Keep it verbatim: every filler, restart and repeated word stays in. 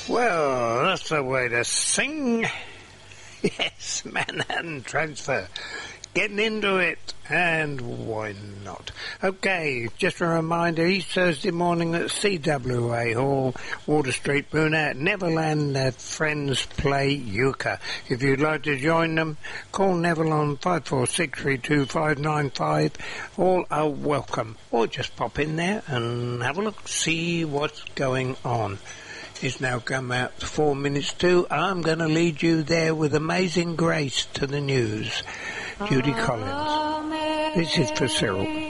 Well, that's the way to sing. Yes, Manhattan Transfer. Getting into it, and why not? Okay, just a reminder, each Thursday morning at C W A Hall, Water Street, Brunette, Neverland, at Friends Play Euchre. If you'd like to join them, call Neville on five four six, three two five nine five. All are welcome. Or just pop in there and have a look, see what's going on. It's now come out to four minutes to. I'm going to lead you there with Amazing Grace to the news. Judy Collins. This is for Cyril.